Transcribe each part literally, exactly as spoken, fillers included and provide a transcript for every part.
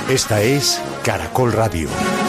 Esta es Caracol Radio.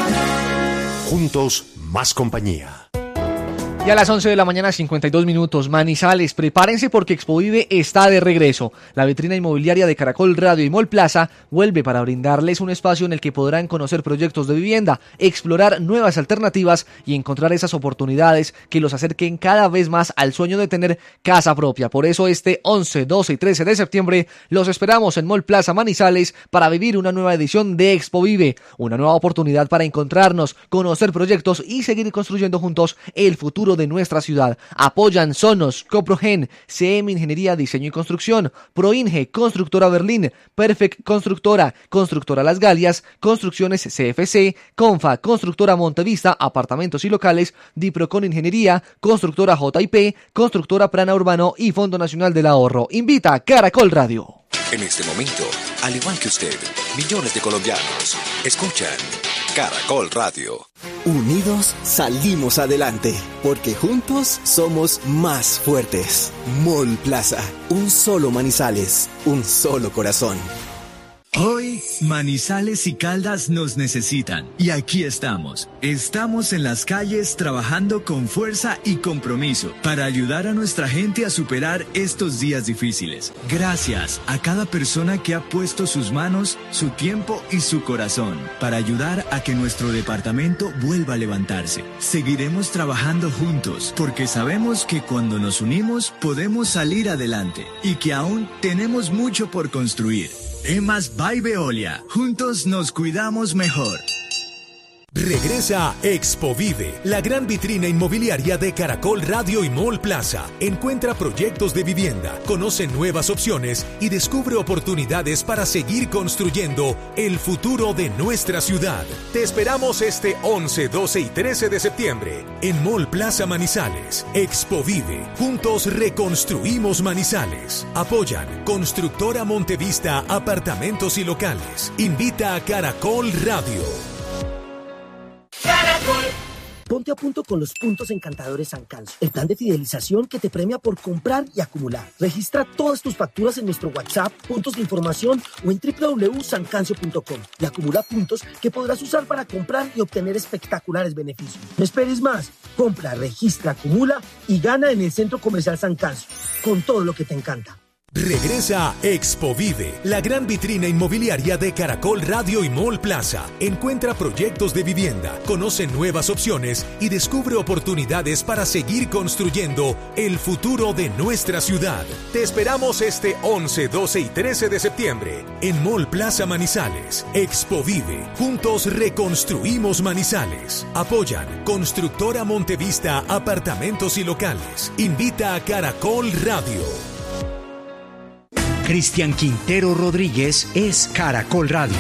Juntos, más compañía. Y a las once de la mañana, cincuenta y dos minutos, Manizales, prepárense porque Expovive está de regreso. La vitrina inmobiliaria de Caracol Radio y Mall Plaza vuelve para brindarles un espacio en el que podrán conocer proyectos de vivienda, explorar nuevas alternativas y encontrar esas oportunidades que los acerquen cada vez más al sueño de tener casa propia. Por eso este once, doce y trece de septiembre los esperamos en Mall Plaza Manizales para vivir una nueva edición de Expovive, una nueva oportunidad para encontrarnos, conocer proyectos y seguir construyendo juntos el futuro de nuestra ciudad. Apoyan Sonos, Coprogen, C M Ingeniería, Diseño y Construcción, Proinge, Constructora Berlín, Perfect Constructora, Constructora Las Galias, Construcciones C F C, Confa, Constructora Montevista, Apartamentos y Locales, Diprocon Ingeniería, Constructora J I P, Constructora Plana Urbano y Fondo Nacional del Ahorro. Invita Caracol Radio. En este momento, al igual que usted, millones de colombianos escuchan Caracol Radio. Unidos salimos adelante, porque juntos somos más fuertes. Mall Plaza, un solo Manizales, un solo corazón. Hoy, Manizales y Caldas nos necesitan. Y aquí estamos. Estamos en las calles trabajando con fuerza y compromiso para ayudar a nuestra gente a superar estos días difíciles. Gracias a cada persona que ha puesto sus manos, su tiempo y su corazón para ayudar a que nuestro departamento vuelva a levantarse. Seguiremos trabajando juntos porque sabemos que cuando nos unimos podemos salir adelante y que aún tenemos mucho por construir. Emas by Veolia. Juntos nos cuidamos mejor. Regresa Expovive, la gran vitrina inmobiliaria de Caracol Radio y Mall Plaza. Encuentra proyectos de vivienda, conoce nuevas opciones y descubre oportunidades para seguir construyendo el futuro de nuestra ciudad. Te esperamos este once, doce y trece de septiembre en Mall Plaza Manizales. Expovive, juntos reconstruimos Manizales. Apoyan Constructora Montevista, Apartamentos y Locales. Invita a Caracol Radio. Ponte a punto con los puntos encantadores Sancanso, el plan de fidelización que te premia por comprar y acumular. Registra todas tus facturas en nuestro WhatsApp, puntos de información o en doble u doble u doble u punto sancancio punto com y acumula puntos que podrás usar para comprar y obtener espectaculares beneficios. No esperes más, compra, registra, acumula y gana en el Centro Comercial Sancanso, con todo lo que te encanta. Regresa Expovive, la gran vitrina inmobiliaria de Caracol Radio y Mall Plaza. Encuentra proyectos de vivienda, conoce nuevas opciones y descubre oportunidades para seguir construyendo el futuro de nuestra ciudad. Te esperamos este once, doce y trece de septiembre en Mall Plaza Manizales. Expovive, juntos reconstruimos Manizales. Apoyan Constructora Montevista, Apartamentos y Locales. Invita a Caracol Radio. Cristian Quintero Rodríguez es Caracol Radio.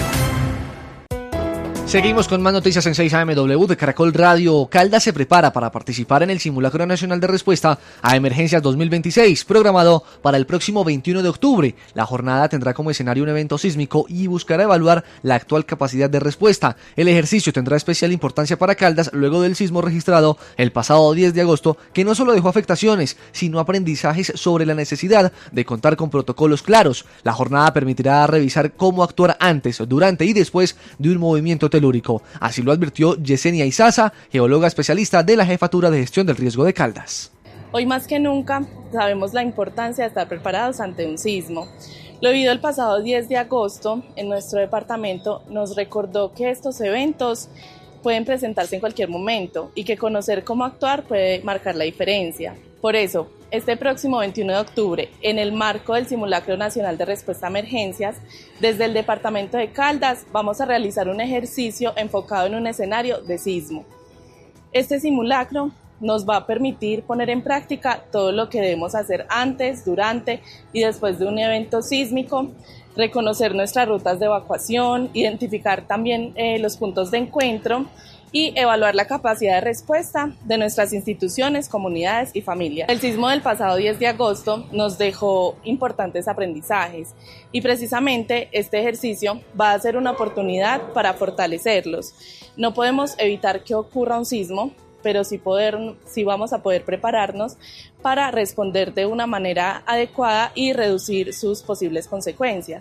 Seguimos con más noticias en seis A M W de Caracol Radio. Caldas se prepara para participar en el Simulacro Nacional de Respuesta a Emergencias dos mil veintiséis, programado para el próximo veintiuno de octubre. La jornada tendrá como escenario un evento sísmico y buscará evaluar la actual capacidad de respuesta. El ejercicio tendrá especial importancia para Caldas luego del sismo registrado el pasado diez de agosto, que no solo dejó afectaciones, sino aprendizajes sobre la necesidad de contar con protocolos claros. La jornada permitirá revisar cómo actuar antes, durante y después de un movimiento telúrico. Así lo advirtió Yesenia Izaza, geóloga especialista de la Jefatura de Gestión del Riesgo de Caldas. Hoy más que nunca sabemos la importancia de estar preparados ante un sismo. Lo vivido el pasado diez de agosto en nuestro departamento nos recordó que estos eventos pueden presentarse en cualquier momento y que conocer cómo actuar puede marcar la diferencia. Por eso, este próximo veintiuno de octubre, en el marco del Simulacro Nacional de Respuesta a Emergencias, desde el Departamento de Caldas vamos a realizar un ejercicio enfocado en un escenario de sismo. Este simulacro nos va a permitir poner en práctica todo lo que debemos hacer antes, durante y después de un evento sísmico, reconocer nuestras rutas de evacuación, identificar también eh, los puntos de encuentro y evaluar la capacidad de respuesta de nuestras instituciones, comunidades y familias. El sismo del pasado diez de agosto nos dejó importantes aprendizajes y precisamente este ejercicio va a ser una oportunidad para fortalecerlos. No podemos evitar que ocurra un sismo, pero sí, poder, sí vamos a poder prepararnos para responder de una manera adecuada y reducir sus posibles consecuencias.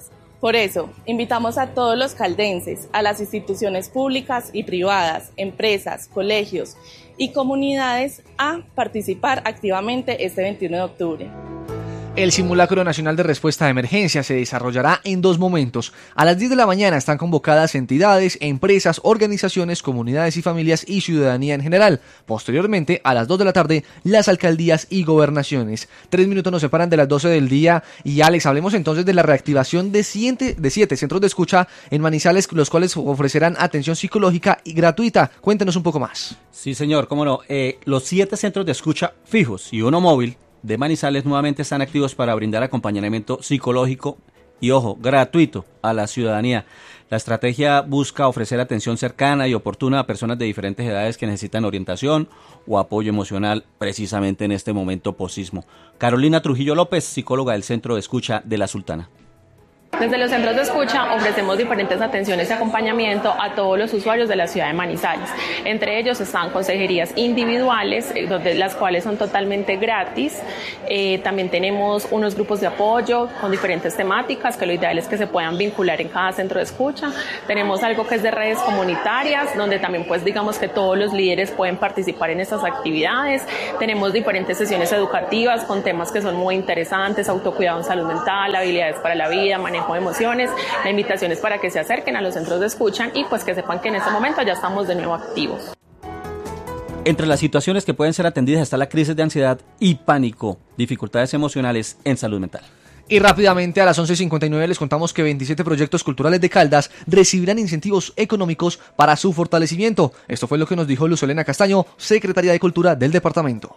Por eso, invitamos a todos los caldenses, a las instituciones públicas y privadas, empresas, colegios y comunidades a participar activamente este veintiuno de octubre. El simulacro nacional de respuesta a emergencia se desarrollará en dos momentos. A las diez de la mañana están convocadas entidades, empresas, organizaciones, comunidades y familias y ciudadanía en general. Posteriormente, a las dos de la tarde, las alcaldías y gobernaciones. Tres minutos nos separan de las doce del día. Y Alex, hablemos entonces de la reactivación de siete, de siete centros de escucha en Manizales, los cuales ofrecerán atención psicológica y gratuita. Cuéntenos un poco más. Sí, señor, cómo no. Eh, los siete centros de escucha fijos y uno móvil de Manizales nuevamente están activos para brindar acompañamiento psicológico y, ojo, gratuito a la ciudadanía. La estrategia busca ofrecer atención cercana y oportuna a personas de diferentes edades que necesitan orientación o apoyo emocional precisamente en este momento postsismo. Carolina Trujillo López, psicóloga del Centro de Escucha de la Sultana. Desde los centros de escucha ofrecemos diferentes atenciones y acompañamiento a todos los usuarios de la ciudad de Manizales. Entre ellos están consejerías individuales, eh, donde, las cuales son totalmente gratis. Eh, también tenemos unos grupos de apoyo con diferentes temáticas, que lo ideal es que se puedan vincular en cada centro de escucha. Tenemos algo que es de redes comunitarias, donde también pues digamos que todos los líderes pueden participar en estas actividades. Tenemos diferentes sesiones educativas con temas que son muy interesantes: autocuidado en salud mental, habilidades para la vida, manejo de emociones. La invitación es para que se acerquen a los centros de escucha y pues que sepan que en este momento ya estamos de nuevo activos. Entre las situaciones que pueden ser atendidas está la crisis de ansiedad y pánico, dificultades emocionales en salud mental. Y rápidamente a las once cincuenta y nueve les contamos que veintisiete proyectos culturales de Caldas recibirán incentivos económicos para su fortalecimiento. Esto fue lo que nos dijo Luz Helena Castaño, secretaria de Cultura del departamento.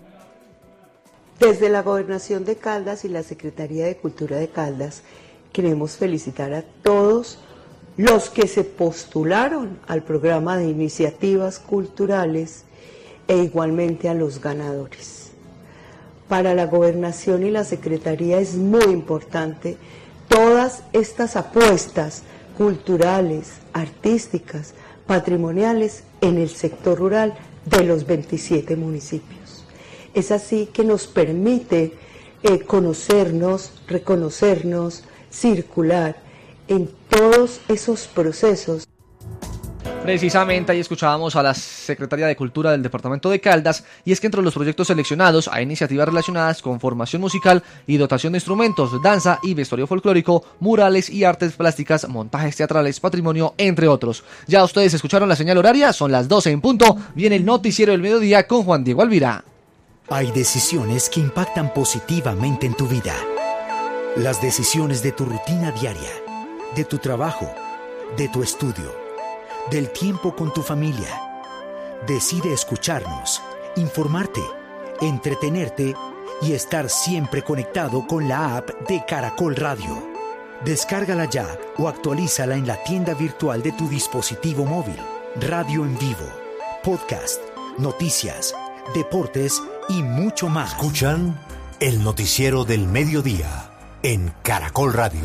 Desde la Gobernación de Caldas y la Secretaría de Cultura de Caldas queremos felicitar a todos los que se postularon al programa de iniciativas culturales e igualmente a los ganadores. Para la Gobernación y la Secretaría es muy importante todas estas apuestas culturales, artísticas, patrimoniales en el sector rural de los veintisiete municipios. Es así que nos permite eh, conocernos, reconocernos, circular en todos esos procesos. Precisamente ahí escuchábamos a la secretaria de Cultura del departamento de Caldas, y es que entre los proyectos seleccionados hay iniciativas relacionadas con formación musical y dotación de instrumentos, danza y vestuario folclórico, murales y artes plásticas, montajes teatrales, patrimonio, entre otros. Ya ustedes escucharon la señal horaria, son las doce en punto, viene el noticiero del mediodía con Juan Diego Alvira. Hay decisiones que impactan positivamente en tu vida. Las decisiones de tu rutina diaria, de tu trabajo, de tu estudio, del tiempo con tu familia. Decide escucharnos, informarte, entretenerte y estar siempre conectado con la app de Caracol Radio. Descárgala ya o actualízala en la tienda virtual de tu dispositivo móvil. Radio en vivo, podcast, noticias, deportes y mucho más. Escuchan el noticiero del mediodía en Caracol Radio.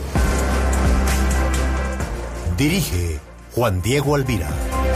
Dirige Juan Diego Alvira.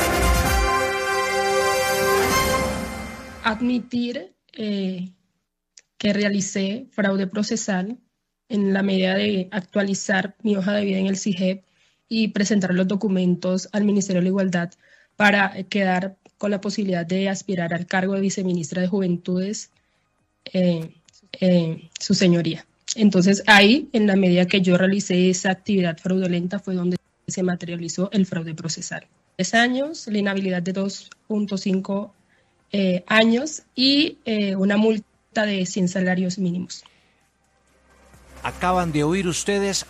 Admitir eh, que realicé fraude procesal en la medida de actualizar mi hoja de vida en el C I G E P y presentar los documentos al Ministerio de la Igualdad para quedar con la posibilidad de aspirar al cargo de viceministra de Juventudes, eh, eh, su señoría. Entonces ahí, en la medida que yo realicé esa actividad fraudulenta, fue donde se materializó el fraude procesal. Tres años, la inhabilidad de dos punto cinco eh, años y eh, una multa de cien salarios mínimos. Acaban de oír ustedes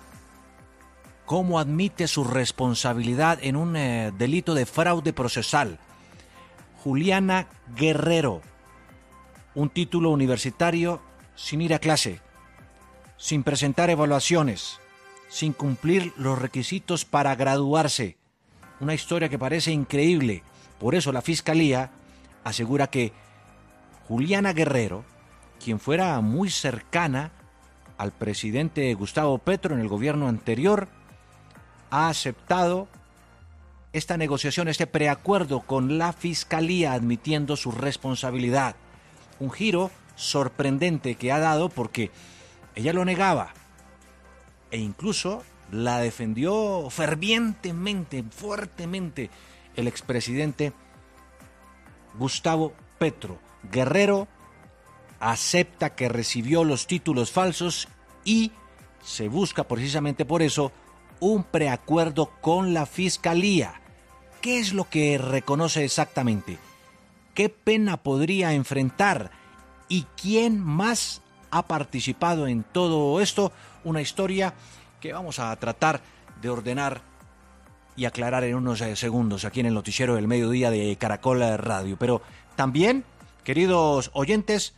cómo admite su responsabilidad en un eh, delito de fraude procesal. Juliana Guerrero, un título universitario sin ir a clase, sin presentar evaluaciones, sin cumplir los requisitos para graduarse. Una historia que parece increíble. Por eso la Fiscalía asegura que Juliana Guerrero, quien fuera muy cercana al presidente Gustavo Petro en el gobierno anterior, ha aceptado esta negociación, este preacuerdo con la Fiscalía, admitiendo su responsabilidad. Un giro sorprendente que ha dado porque ella lo negaba e incluso la defendió fervientemente, fuertemente el expresidente Gustavo Petro. Guerrero acepta que recibió los títulos falsos y se busca precisamente por eso un preacuerdo con la Fiscalía. ¿Qué es lo que reconoce exactamente? ¿Qué pena podría enfrentar? ¿Y quién más ha participado en todo esto? Una historia que vamos a tratar de ordenar y aclarar en unos segundos aquí en el noticiero del mediodía de Caracol Radio. Pero también, queridos oyentes,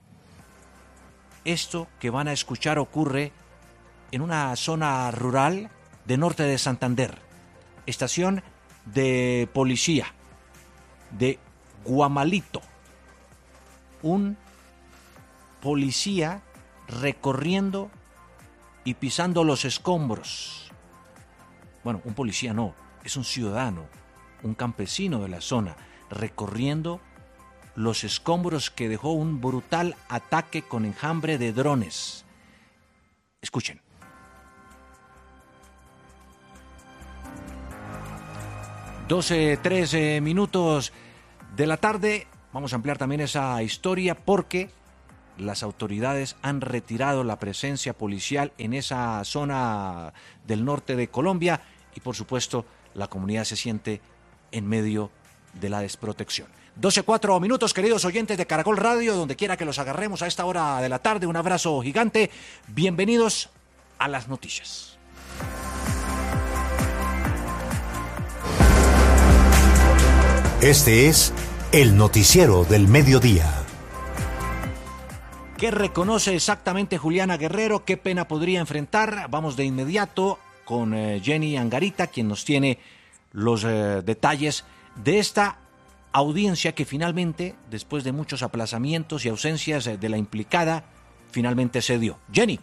esto que van a escuchar ocurre en una zona rural de norte de Santander, estación de policía de Guamalito. Un policía recorriendo y pisando los escombros. Bueno, un policía no, es un ciudadano, un campesino de la zona, recorriendo los escombros que dejó un brutal ataque con enjambre de drones. Escuchen. doce, trece minutos de la tarde. Vamos a ampliar también esa historia porque las autoridades han retirado la presencia policial en esa zona del norte de Colombia y por supuesto la comunidad se siente en medio de la desprotección. doce, cuatro minutos, queridos oyentes de Caracol Radio, donde quiera que los agarremos a esta hora de la tarde. Un abrazo gigante. Bienvenidos a las noticias. Este es el noticiero del mediodía. ¿Qué reconoce exactamente Juliana Guerrero? ¿Qué pena podría enfrentar? Vamos de inmediato con eh, Jenny Angarita, quien nos tiene los eh, detalles de esta audiencia que finalmente, después de muchos aplazamientos y ausencias eh, de la implicada, finalmente se dio. Jenny.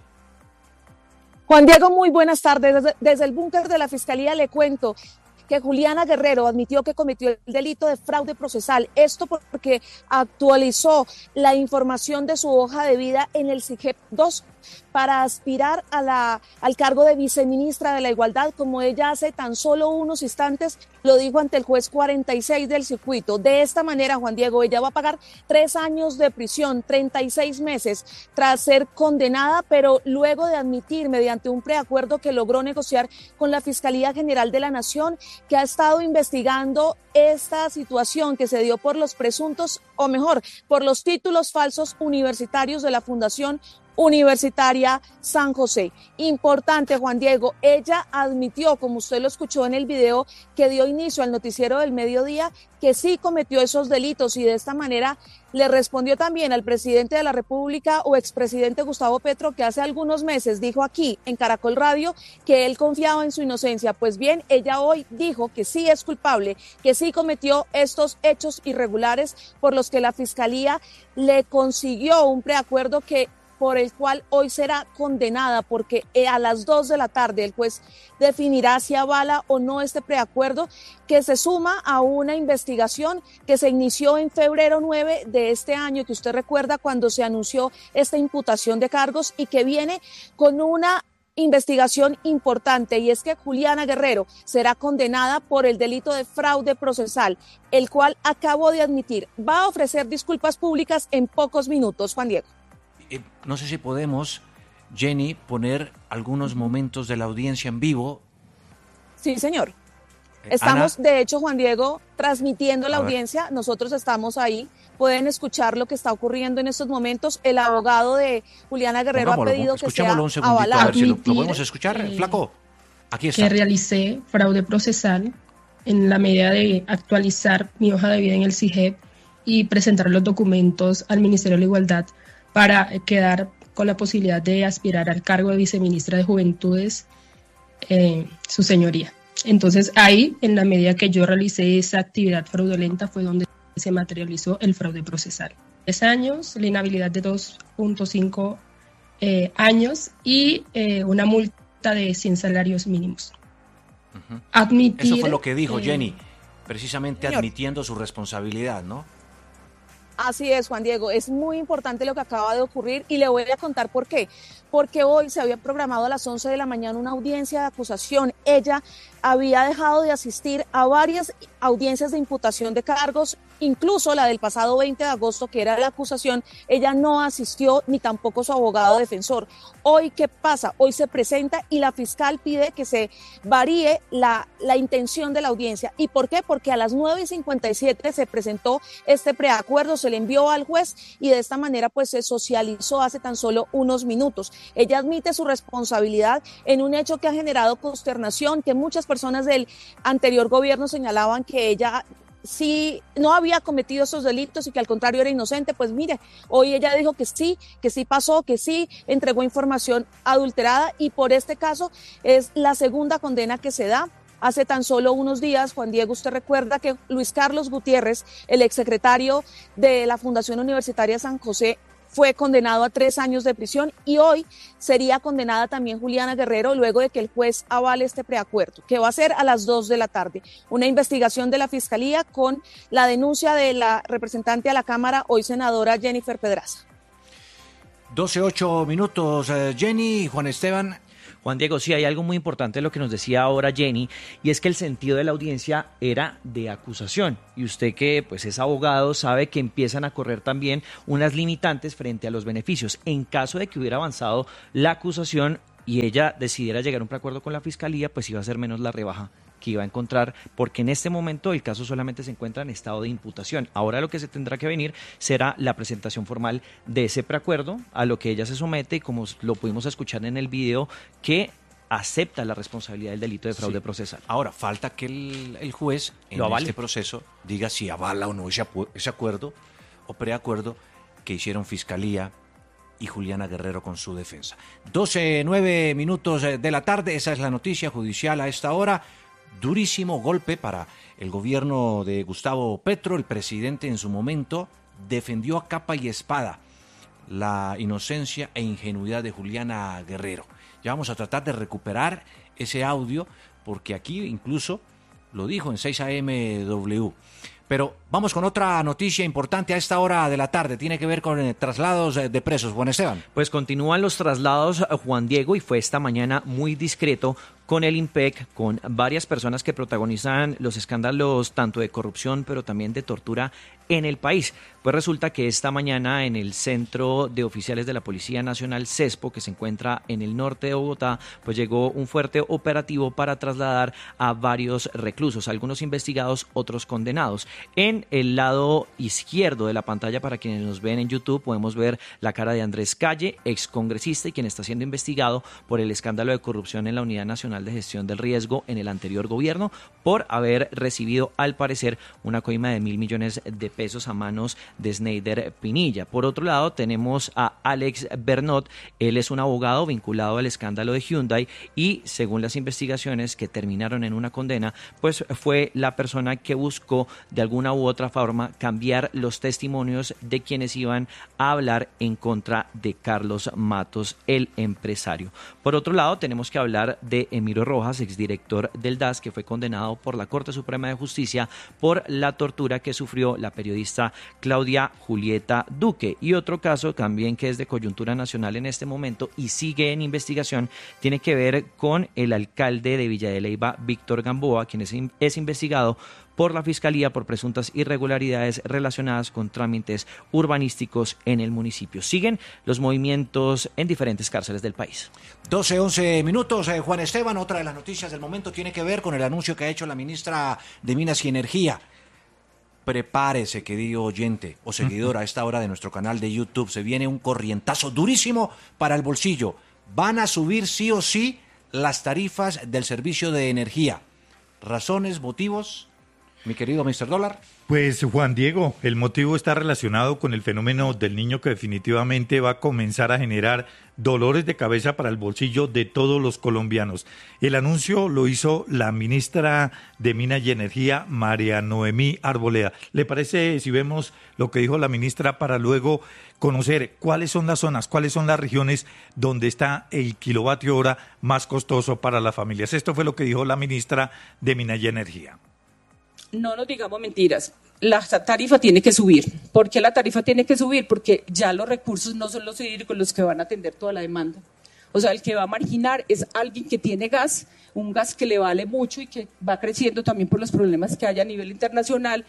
Juan Diego, muy buenas tardes. Desde, desde el búnker de la Fiscalía le cuento que Juliana Guerrero admitió que cometió el delito de fraude procesal. Esto porque actualizó la información de su hoja de vida en el S I G E P dos para aspirar a la, al cargo de viceministra de la Igualdad, como ella hace tan solo unos instantes lo dijo ante el juez cuarenta y seis del circuito. De esta manera, Juan Diego, ella va a pagar tres años de prisión, treinta y seis meses, tras ser condenada, pero luego de admitir mediante un preacuerdo que logró negociar con la Fiscalía General de la Nación, que ha estado investigando esta situación que se dio por los presuntos, o mejor, por los títulos falsos universitarios de la Fundación Universitaria San José. Importante, Juan Diego, ella admitió, como usted lo escuchó en el video que dio inicio al noticiero del mediodía, que sí cometió esos delitos y de esta manera le respondió también al presidente de la República o expresidente Gustavo Petro, que hace algunos meses dijo aquí en Caracol Radio que él confiaba en su inocencia. Pues bien, ella hoy dijo que sí es culpable, que sí cometió estos hechos irregulares por los que la Fiscalía le consiguió un preacuerdo que por el cual hoy será condenada, porque a las dos de la tarde el juez definirá si avala o no este preacuerdo, que se suma a una investigación que se inició en febrero nueve de este año, que usted recuerda cuando se anunció esta imputación de cargos, y que viene con una investigación importante, y es que Juliana Guerrero será condenada por el delito de fraude procesal, el cual acabó de admitir. Va a ofrecer disculpas públicas en pocos minutos, Juan Diego. No sé si podemos, Jenny, poner algunos momentos de la audiencia en vivo. Sí, señor. Estamos, Ana, de hecho, Juan Diego, transmitiendo la audiencia. Nosotros estamos ahí. Pueden escuchar lo que está ocurriendo en estos momentos. El abogado de Juliana Guerrero ha pedido que sea un segundito, avalado. A ver si lo, lo podemos escuchar, eh, Flaco. Aquí está. Que realicé fraude procesal en la medida de actualizar mi hoja de vida en el S I G E P y presentar los documentos al Ministerio de la Igualdad para quedar con la posibilidad de aspirar al cargo de viceministra de Juventudes, eh, su señoría. Entonces ahí, en la medida que yo realicé esa actividad fraudulenta, fue donde se materializó el fraude procesal. Tres años, la inhabilidad de dos punto cinco eh, años y eh, una multa de cien salarios mínimos. Uh-huh. Admitir, Eso fue lo que dijo eh, Jenny, precisamente señor. admitiendo su responsabilidad, ¿no? Así es, Juan Diego, es muy importante lo que acaba de ocurrir y le voy a contar por qué. Porque hoy se había programado a las once de la mañana una audiencia de acusación. Ella había dejado de asistir a varias audiencias de imputación de cargos, incluso la del pasado veinte de agosto, que era la acusación. Ella no asistió, ni tampoco su abogado defensor. Hoy, ¿qué pasa? Hoy se presenta y la fiscal pide que se varíe la, la intención de la audiencia. ¿Y por qué? Porque a las nueve y cincuenta y siete se presentó este preacuerdo, se le envió al juez y de esta manera pues se socializó hace tan solo unos minutos. Ella admite su responsabilidad en un hecho que ha generado consternación, que muchas personas del anterior gobierno señalaban que ella sí no había cometido esos delitos y que al contrario era inocente. Pues mire, hoy ella dijo que sí, que sí pasó, que sí entregó información adulterada y por este caso es la segunda condena que se da. Hace tan solo unos días, Juan Diego, usted recuerda que Luis Carlos Gutiérrez, el exsecretario de la Fundación Universitaria San José, fue condenado a tres años de prisión y hoy sería condenada también Juliana Guerrero luego de que el juez avale este preacuerdo, que va a ser a las dos de la tarde. Una investigación de la Fiscalía con la denuncia de la representante a la Cámara, hoy senadora Jennifer Pedraza. doce ocho minutos, eh, Jenny, Juan Esteban. Juan Diego, sí, hay algo muy importante de lo que nos decía ahora Jenny, y es que el sentido de la audiencia era de acusación. Y usted que pues es abogado sabe que empiezan a correr también unas limitantes frente a los beneficios. En caso de que hubiera avanzado la acusación y ella decidiera llegar a un preacuerdo con la Fiscalía, pues iba a ser menos la rebaja que iba a encontrar, porque en este momento el caso solamente se encuentra en estado de imputación. Ahora lo que se tendrá que venir será la presentación formal de ese preacuerdo, a lo que ella se somete, y como lo pudimos escuchar en el video, que acepta la responsabilidad del delito de fraude sí. procesal. Ahora, falta que el, el juez en lo avale. Este proceso diga si avala o no ese, ese acuerdo o preacuerdo que hicieron Fiscalía y Juliana Guerrero con su defensa. doce, nueve minutos de la tarde, esa es la noticia judicial a esta hora. Durísimo golpe para el gobierno de Gustavo Petro. El presidente en su momento defendió a capa y espada la inocencia e ingenuidad de Juliana Guerrero. Ya vamos a tratar de recuperar ese audio porque aquí incluso lo dijo en seis A M W. Pero vamos con otra noticia importante a esta hora de la tarde. Tiene que ver con eh, traslados de presos. Juan Esteban. Pues continúan los traslados, Juan Diego, y fue esta mañana muy discreto con el IMPEC, con varias personas que protagonizan los escándalos tanto de corrupción, pero también de tortura en el país. Pues resulta que esta mañana en el Centro de Oficiales de la Policía Nacional, CESPO, que se encuentra en el norte de Bogotá, pues llegó un fuerte operativo para trasladar a varios reclusos, algunos investigados, otros condenados. En el lado izquierdo de la pantalla, para quienes nos ven en YouTube, podemos ver la cara de Andrés Calle, excongresista y quien está siendo investigado por el escándalo de corrupción en la Unidad Nacional de Gestión del Riesgo en el anterior gobierno, por haber recibido, al parecer, una coima de mil millones de pesos a manos de Snyder Pinilla. Por otro lado, tenemos a Alex Bernot. Él es un abogado vinculado al escándalo de Hyundai y, según las investigaciones que terminaron en una condena, pues fue la persona que buscó de alguna u otra forma cambiar los testimonios de quienes iban a hablar en contra de Carlos Matos, el empresario. Por otro lado, tenemos que hablar de Emiro Rojas, exdirector del D A S, que fue condenado por la Corte Suprema de Justicia por la tortura que sufrió la periodista Claudia Julieta Duque. Y otro caso también que es de coyuntura nacional en este momento y sigue en investigación, tiene que ver con el alcalde de Villa de Leyva, Víctor Gamboa, quien es, es investigado por la Fiscalía por presuntas irregularidades relacionadas con trámites urbanísticos en el municipio. Siguen los movimientos en diferentes cárceles del país. doce, once minutos, eh, Juan Esteban. Otra de las noticias del momento tiene que ver con el anuncio que ha hecho la ministra de Minas y Energía. Prepárese, querido oyente o seguidor, a esta hora de nuestro canal de YouTube. Se viene un corrientazo durísimo para el bolsillo. Van a subir sí o sí las tarifas del servicio de energía. ¿Razones, motivos, mi querido mister Dólar? Pues Juan Diego, el motivo está relacionado con el fenómeno del niño que definitivamente va a comenzar a generar dolores de cabeza para el bolsillo de todos los colombianos. El anuncio lo hizo la ministra de Minas y Energía, María Noemí Arboleda. ¿Le parece si vemos lo que dijo la ministra para luego conocer cuáles son las zonas, cuáles son las regiones donde está el kilovatio hora más costoso para las familias? Esto fue lo que dijo la ministra de Minas y Energía. no nos digamos mentiras. La tarifa tiene que subir. ¿Por qué la tarifa tiene que subir? Porque ya los recursos no son los hídricos los que van a atender toda la demanda. O sea, el que va a marginar es alguien que tiene gas, un gas que le vale mucho y que va creciendo también por los problemas que hay a nivel internacional.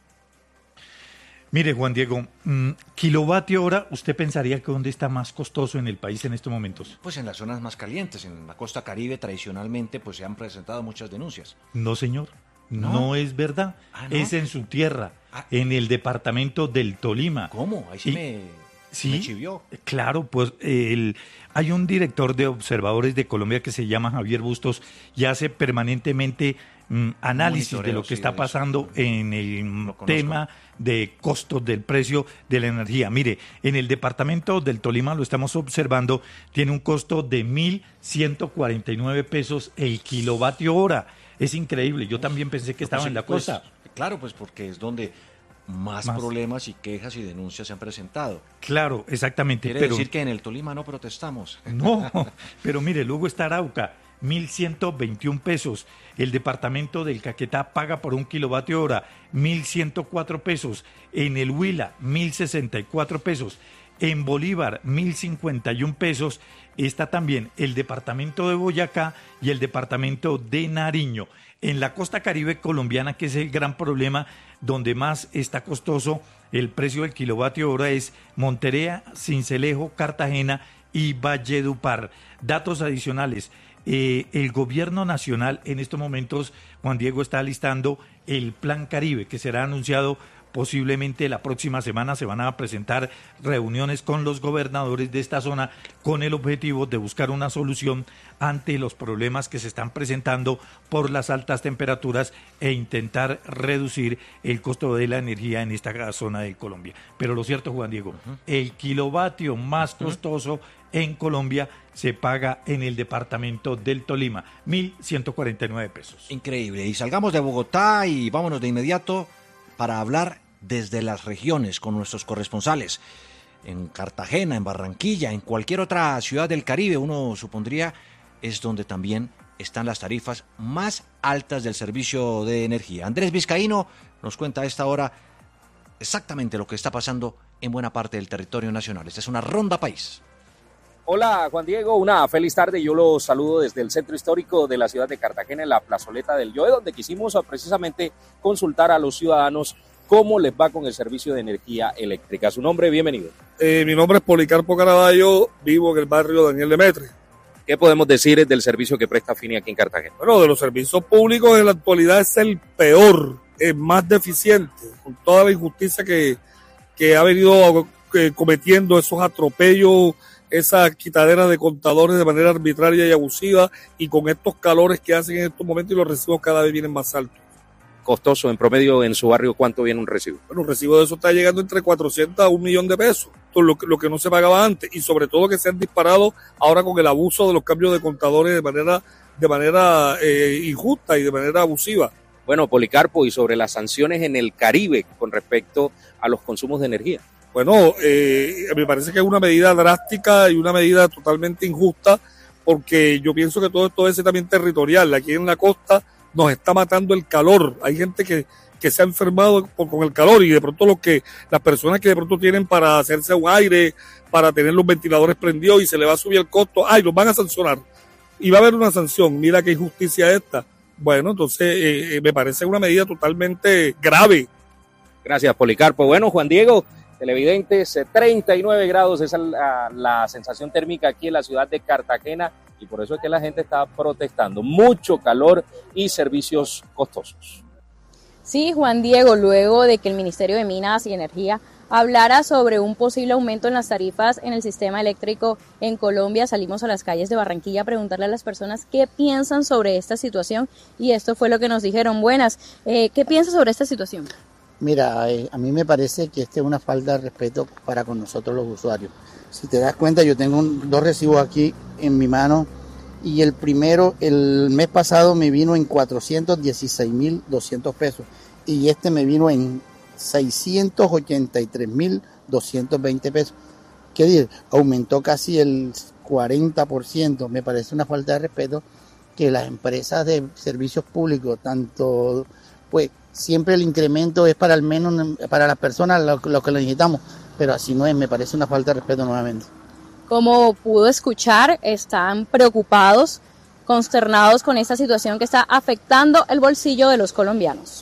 Mire, Juan Diego, mmm, kilovatio hora, ¿usted pensaría que dónde está más costoso en el país en estos momentos? Pues en las zonas más calientes, en la costa Caribe tradicionalmente pues se han presentado muchas denuncias. No, señor. No, no es verdad, ah, ¿no? Es en su tierra, ah. en el departamento del Tolima. ¿Cómo? Ahí sí y, me, sí, me chivió. Claro, pues el, hay un director de observadores de Colombia que se llama Javier Bustos y hace permanentemente mm, análisis de lo que sí, está pasando en el tema de costos del precio de la energía. Mire, en el departamento del Tolima, lo estamos observando, tiene un costo de mil ciento cuarenta y nueve pesos el kilovatio hora. Es increíble, yo también pensé que estaba pues, en la pues, costa. Claro, pues porque es donde más, más problemas y quejas y denuncias se han presentado. Claro, exactamente. Quiere pero, decir que en el Tolima no protestamos. No, pero mire, luego está Arauca, mil ciento veintiún pesos. El departamento del Caquetá paga por un kilovatio hora mil ciento cuatro pesos. En el Huila, mil sesenta y cuatro pesos. En Bolívar, mil cincuenta y un pesos. Está también el departamento de Boyacá y el departamento de Nariño. En la costa caribe colombiana, que es el gran problema, donde más está costoso el precio del kilovatio hora, es Montería, Sincelejo, Cartagena y Valledupar. Datos adicionales. Eh, el gobierno nacional en estos momentos, Juan Diego, está listando el Plan Caribe, que será anunciado posiblemente la próxima semana. Se van a presentar reuniones con los gobernadores de esta zona con el objetivo de buscar una solución ante los problemas que se están presentando por las altas temperaturas e intentar reducir el costo de la energía en esta zona de Colombia. Pero lo cierto, Juan Diego, uh-huh. el kilovatio más costoso uh-huh. en Colombia se paga en el departamento del Tolima, mil ciento cuarenta y nueve pesos. Increíble. Y salgamos de Bogotá y vámonos de inmediato para hablar desde las regiones con nuestros corresponsales. En Cartagena, en Barranquilla, en cualquier otra ciudad del Caribe, uno supondría, es donde también están las tarifas más altas del servicio de energía. Andrés Vizcaíno nos cuenta a esta hora exactamente lo que está pasando en buena parte del territorio nacional. Esta es una ronda país. Hola Juan Diego, una feliz tarde. Yo los saludo desde el centro histórico de la ciudad de Cartagena, en la plazoleta del Yoe, donde quisimos precisamente consultar a los ciudadanos cómo les va con el servicio de energía eléctrica. Su nombre, bienvenido. Eh, mi nombre es Policarpo Caraballo, vivo en el barrio Daniel Demetri. ¿Qué podemos decir del servicio que presta Fini aquí en Cartagena? Bueno, de los servicios públicos en la actualidad es el peor, el más deficiente, con toda la injusticia que, que ha venido eh, cometiendo, esos atropellos, esa quitadera de contadores de manera arbitraria y abusiva, y con estos calores que hacen en estos momentos, y los recibos cada vez vienen más altos. Costoso, en promedio en su barrio, ¿cuánto viene un recibo? Bueno, un recibo de eso está llegando entre cuatrocientos a un millón de pesos, lo que, lo que no se pagaba antes, y sobre todo que se han disparado ahora con el abuso de los cambios de contadores de manera, de manera eh, injusta y de manera abusiva. Bueno, Policarpo, y sobre las sanciones en el Caribe con respecto a los consumos de energía. Bueno, eh, me parece que es una medida drástica y una medida totalmente injusta, porque yo pienso que todo esto es también territorial. Aquí en la costa nos está matando el calor. Hay gente que, que se ha enfermado por, con el calor, y de pronto lo que las personas que de pronto tienen para hacerse un aire, para tener los ventiladores prendidos, y se le va a subir el costo, ¡ay, los van a sancionar! Y va a haber una sanción. Mira qué injusticia esta. Bueno, entonces eh, me parece una medida totalmente grave. Gracias, Policarpo. Bueno, Juan Diego, televidentes, treinta y nueve grados es la, la sensación térmica aquí en la ciudad de Cartagena, y por eso es que la gente está protestando. Mucho calor y servicios costosos. Sí, Juan Diego, luego de que el Ministerio de Minas y Energía hablara sobre un posible aumento en las tarifas en el sistema eléctrico en Colombia, salimos a las calles de Barranquilla a preguntarle a las personas qué piensan sobre esta situación, y esto fue lo que nos dijeron. Buenas, eh, ¿qué piensas sobre esta situación? Mira, eh, a mí me parece que esta es una falta de respeto para con nosotros los usuarios. Si te das cuenta, yo tengo un, dos recibos aquí en mi mano, y el primero, el mes pasado me vino en cuatrocientos dieciséis mil doscientos pesos, y este me vino en seiscientos ochenta y tres mil doscientos veinte pesos. ¿Qué decir? Aumentó casi el cuarenta por ciento. Me parece una falta de respeto que las empresas de servicios públicos, tanto pues siempre el incremento es para al menos para las personas lo, lo que lo necesitamos, pero así no es, me parece una falta de respeto nuevamente. Como pudo escuchar, están preocupados, consternados con esta situación que está afectando el bolsillo de los colombianos.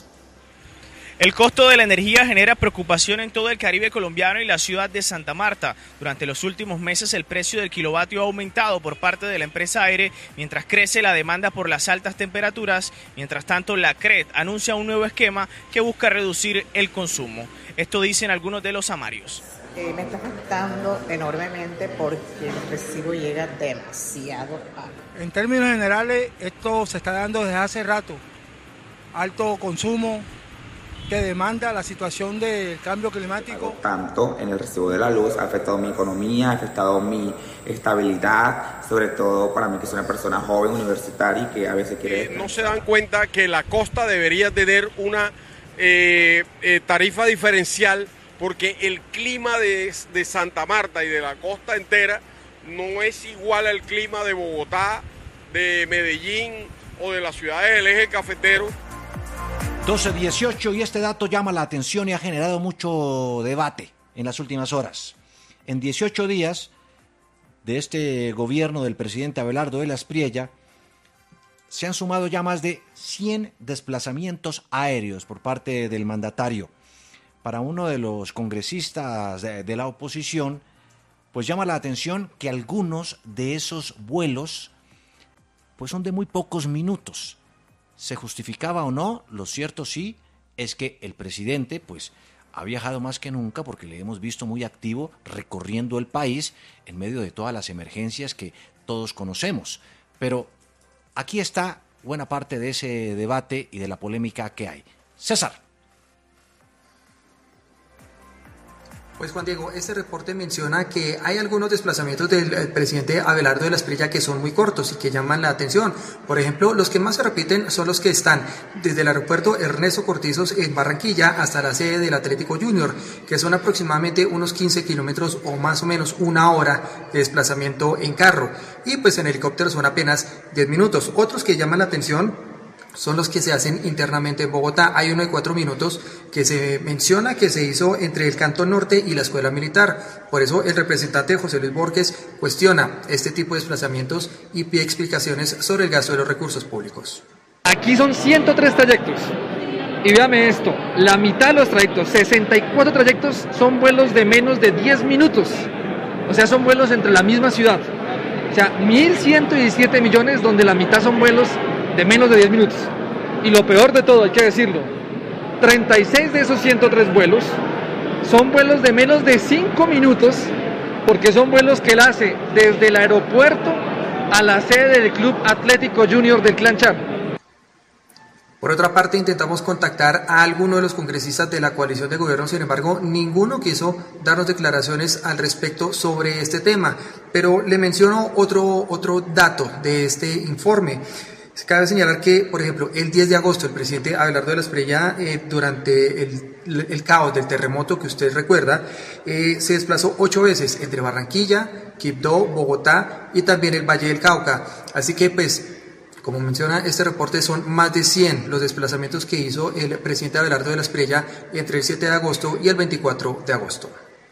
El costo de la energía genera preocupación en todo el Caribe colombiano y la ciudad de Santa Marta. Durante los últimos meses el precio del kilovatio ha aumentado por parte de la empresa Aire, mientras crece la demanda por las altas temperaturas. Mientras tanto, la C R E D anuncia un nuevo esquema que busca reducir el consumo. Esto dicen algunos de los amarios. Eh, me está afectando enormemente porque el recibo llega demasiado alto. En términos generales, esto se está dando desde hace rato. Alto consumo que demanda la situación del cambio climático. Tanto en el recibo de la luz, ha afectado mi economía, ha afectado mi estabilidad, sobre todo para mí que soy una persona joven, universitaria y que a veces quiere... Eh, no se dan cuenta que la costa debería tener una eh, eh, tarifa diferencial porque el clima de, de Santa Marta y de la costa entera no es igual al clima de Bogotá, de Medellín o de las ciudades del eje cafetero. doce dieciocho y este dato llama la atención y ha generado mucho debate en las últimas horas. En dieciocho días de este gobierno del presidente Abelardo de la Espriella se han sumado ya más de cien desplazamientos aéreos por parte del mandatario. Para uno de los congresistas de, de la oposición, pues llama la atención que algunos de esos vuelos pues son de muy pocos minutos. ¿Se justificaba o no? Lo cierto sí es que el presidente pues ha viajado más que nunca porque le hemos visto muy activo recorriendo el país en medio de todas las emergencias que todos conocemos. Pero aquí está buena parte de ese debate y de la polémica que hay. César. Pues Juan Diego, este reporte menciona que hay algunos desplazamientos del presidente Abelardo de la Espriella que son muy cortos y que llaman la atención. Por ejemplo, los que más se repiten son los que están desde el aeropuerto Ernesto Cortizos en Barranquilla hasta la sede del Atlético Junior, que son aproximadamente unos quince kilómetros o más o menos una hora de desplazamiento en carro. Y pues en helicóptero son apenas diez minutos. Otros que llaman la atención son los que se hacen internamente en Bogotá. Hay uno de cuatro minutos que se menciona que se hizo entre el Cantón Norte y la Escuela Militar. Por eso el representante José Luis Borges cuestiona este tipo de desplazamientos y pide explicaciones sobre el gasto de los recursos públicos. Aquí son ciento tres trayectos. Y véame esto, la mitad de los trayectos, sesenta y cuatro trayectos, son vuelos de menos de diez minutos. O sea, son vuelos entre la misma ciudad. O sea, mil ciento diecisiete millones donde la mitad son vuelos de menos de diez minutos. Y lo peor de todo, hay que decirlo, treinta y seis de esos ciento tres vuelos son vuelos de menos de cinco minutos, porque son vuelos que él hace desde el aeropuerto a la sede del Club Atlético Junior del Clan Char. Por otra parte, intentamos contactar a alguno de los congresistas de la coalición de gobierno, sin embargo, ninguno quiso darnos declaraciones al respecto sobre este tema. Pero le menciono otro, otro dato de este informe. Cabe señalar que, por ejemplo, el diez de agosto el presidente Abelardo de la Espriella, eh, durante el, el caos del terremoto que usted recuerda, eh, se desplazó ocho veces entre Barranquilla, Quibdó, Bogotá y también el Valle del Cauca. Así que, pues, como menciona este reporte, son más de cien los desplazamientos que hizo el presidente Abelardo de la Espriella entre el siete de agosto y el veinticuatro de agosto.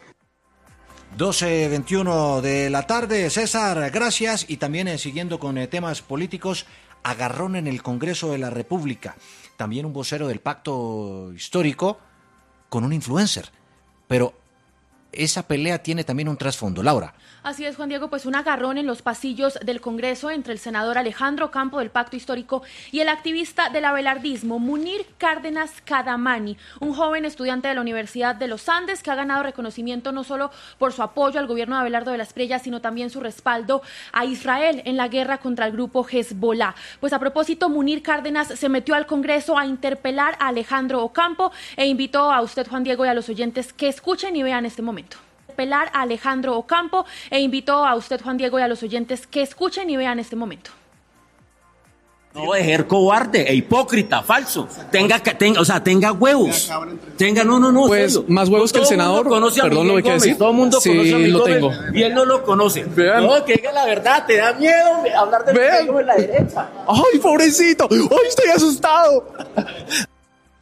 doce veintiuno de la tarde, César, gracias. Y también eh, siguiendo con eh, temas políticos, agarrón en el Congreso de la República. También un vocero del pacto histórico con un influencer. Pero esa pelea tiene también un trasfondo. Laura. Así es, Juan Diego, pues un agarrón en los pasillos del Congreso entre el senador Alejandro Campo del Pacto Histórico y el activista del abelardismo, Munir Cárdenas Cadamani, un joven estudiante de la Universidad de los Andes que ha ganado reconocimiento no solo por su apoyo al gobierno de Abelardo de la Espriella, sino también su respaldo a Israel en la guerra contra el grupo Hezbollah. Pues a propósito, Munir Cárdenas se metió al Congreso a interpelar a Alejandro Ocampo e invitó a usted, Juan Diego, y a los oyentes que escuchen y vean este momento. Interpelar a Alejandro Ocampo e invitó a usted, Juan Diego, y a los oyentes que escuchen y vean este momento. No, de ser cobarde e hipócrita, falso. Tenga, tenga, o sea, tenga huevos. Tenga, no, no, no. Pues serio. más huevos que el senador. Perdón, lo que decir. Todo el mundo sí, conoce a Miguel lo Gómez, tengo. y él no lo conoce. Vean. No, que diga la verdad, te da miedo hablar de Miguel Gómez en la derecha. Ay, pobrecito. Ay, estoy asustado.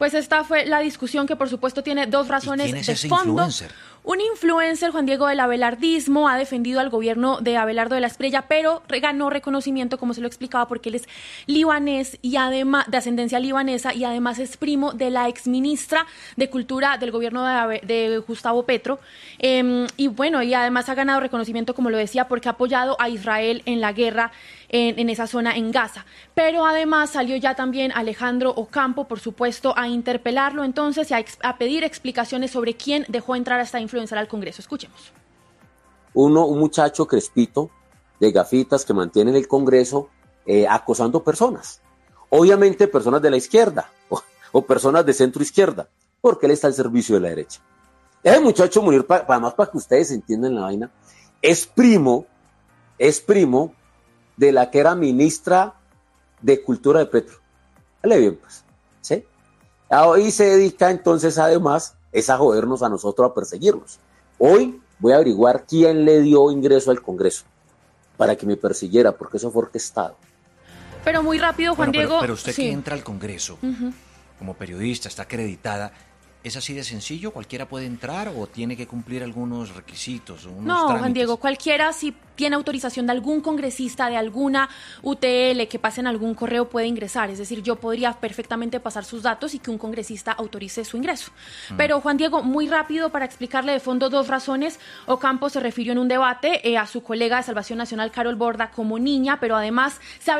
Pues esta fue la discusión que por supuesto tiene dos razones ¿Quién es de ese fondo. influencer? Un influencer, Juan Diego, del abelardismo, ha defendido al gobierno de Abelardo de la Espriella, pero ganó reconocimiento, como se lo explicaba, porque él es libanés y además de ascendencia libanesa y además es primo de la exministra de Cultura del gobierno de, de Gustavo Petro. Eh, y bueno, y además ha ganado reconocimiento, como lo decía, porque ha apoyado a Israel en la guerra en, en esa zona en Gaza. Pero además salió ya también Alejandro Ocampo, por supuesto, a interpelarlo entonces y a, ex, a pedir explicaciones sobre quién dejó entrar a esta influencer al Congreso. Escuchemos. Uno, un muchacho crespito de gafitas que mantiene en el Congreso eh, acosando personas. Obviamente personas de la izquierda o, o personas de centro izquierda, porque él está al servicio de la derecha. Ese muchacho Munir, pa, además para que ustedes entiendan la vaina, es primo, es primo de la que era ministra de Cultura de Petro. Dale bien, pues, ¿sí? Y se dedica entonces además es a jodernos a nosotros, a perseguirnos. Hoy voy a averiguar quién le dio ingreso al Congreso para que me persiguiera, porque eso fue orquestado. Pero muy rápido, Juan bueno, pero, Diego. Pero usted sí. que entra al Congreso, uh-huh. como periodista, está acreditada, ¿es así de sencillo? ¿Cualquiera puede entrar o tiene que cumplir algunos requisitos? Unos no, trámites? Juan Diego, cualquiera, si tiene autorización de algún congresista, de alguna U T L, que pase en algún correo, puede ingresar. Es decir, yo podría perfectamente pasar sus datos y que un congresista autorice su ingreso. Mm. Pero, Juan Diego, muy rápido para explicarle de fondo dos razones. Ocampo se refirió en un debate eh, a su colega de Salvación Nacional, Carol Borda, como niña, pero además se